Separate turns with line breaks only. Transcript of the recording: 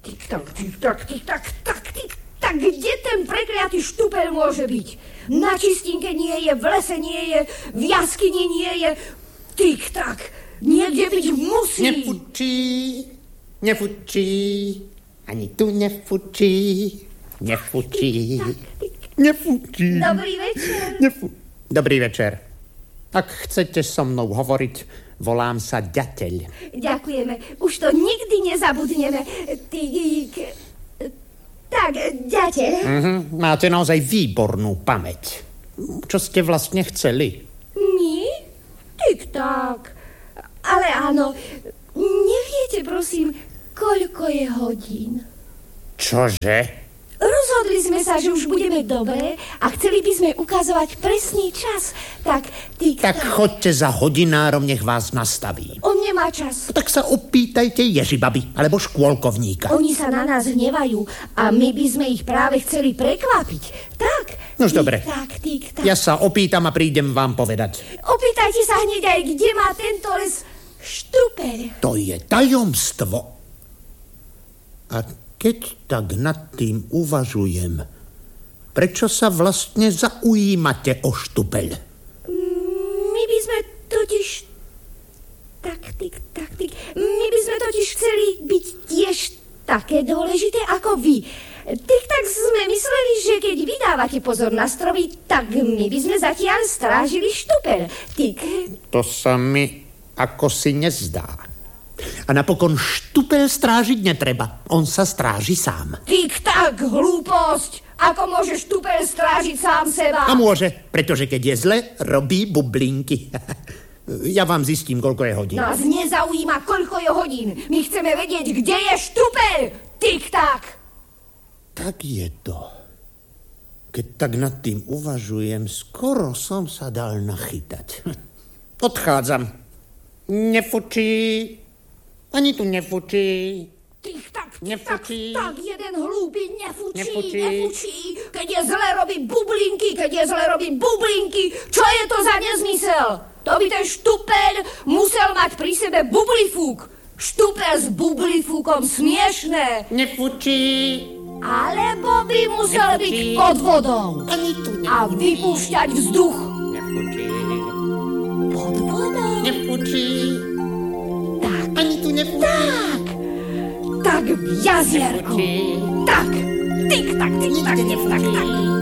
Tik-tak, tik-tak, tik-tak, tak, tik-tak. Kde ten prekliatý štupel môže byť? Na čistinke nie je, v lese nie je, v jaskyni nie je. Tik-tak, niekde byť musí.
Nefučí. Ani tu nefučí. Nefučí.
Dobrý večer.
Dobrý večer. Ak chcete so mnou hovoriť, volám sa Ďateľ.
Ďakujeme. Už to nikdy nezabudneme. Tak, Ďateľ.
Máte naozaj výbornú pamäť. Čo ste vlastne chceli?
My? Tik-tak. Ale áno, neviete, prosím, koľko je hodín?
Čože?
Rozhodli sme sa, že už budeme dobré a chceli by sme ukazovať presný čas. Tak,
Tak choďte za hodinárom, nech vás nastaví.
On nemá čas.
Tak sa opýtajte Ježibaby alebo škôlkovníka.
Oni sa na nás hnevajú a my by sme ich práve chceli prekvapiť. Tak.
Nož dobre.
Tik-tak.
Ja sa opýtam a prídem vám povedať.
Opýtajte sa hneď aj, kde má tento les štupel.
To je tajomstvo. A keď tak nad tým uvažujem, prečo sa vlastne zaujímate o štupel?
My by sme totiž... My by sme totiž chceli byť tiež také dôležité ako vy. Tak sme mysleli, že keď vydávate pozor na stromy, tak my by sme zatiaľ strážili štupel.
To sa mi ako si nezdá. A napokon štupel strážiť netreba. On sa stráži sám.
Tik-tak, hlúposť! Ako môže štupel strážiť sám seba?
A môže, pretože keď je zle, robí bublinky. Ja vám zistím, koľko je hodín.
Nás nezaujíma, koľko je hodín. My chceme vedieť, kde je štupel. Tik-tak!
Tak je to. Keď tak nad tým uvažujem, skoro som sa dal nachytať. Odchádzam. Nefučí. Ani tu nefučí.
Tik-tak,
nefučí.
Tak, jeden hlúpy nefučí. Keď je zle, robí bublinky. Čo je to za nezmysel? To by ten štupel musel mať pri sebe bublifúk. Štupel s bublifúkom smiešné.
Nefučí.
Alebo by musel byť pod vodou.
Ani tu nefučí.
A vypúšťať vzduch.
Nefučí.
Pod vodou.
Nefučí. Ani tu nefučí.
Tak v jazierku. Tak. Tik-tak.